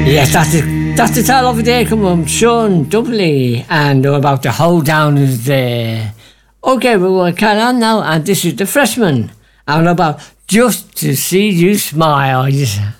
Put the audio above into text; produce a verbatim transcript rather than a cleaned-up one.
Yes, that's it. That's the title of the day. Come on, Sean Dudley, and we're about to hold down is there. Okay, we're going to carry on now, and this is the Freshman, and about just to see you smile. Yes.